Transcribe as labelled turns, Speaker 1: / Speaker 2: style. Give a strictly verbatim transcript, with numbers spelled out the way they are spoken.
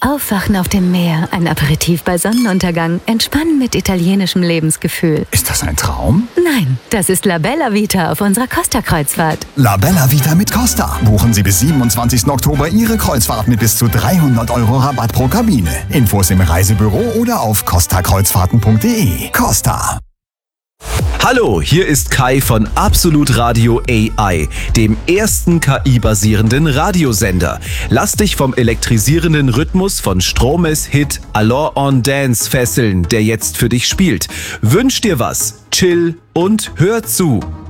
Speaker 1: Aufwachen auf dem Meer, ein Aperitif bei Sonnenuntergang, Entspannen mit italienischem Lebensgefühl.
Speaker 2: Ist das ein Traum?
Speaker 1: Nein, das ist La Bella Vita auf unserer Costa-Kreuzfahrt.
Speaker 2: La Bella Vita mit Costa. Buchen Sie bis siebenundzwanzigsten Oktober Ihre Kreuzfahrt mit bis zu dreihundert Euro Rabatt pro Kabine. Infos im Reisebüro oder auf costa kreuzfahrten punkt de. Costa.
Speaker 3: Hallo, hier ist Kai von Absolut Radio A I, dem ersten K I-basierenden Radiosender. Lass dich vom elektrisierenden Rhythmus von Stromes Hit Alors on Dance fesseln, der jetzt für dich spielt. Wünsch dir was, chill und hör zu.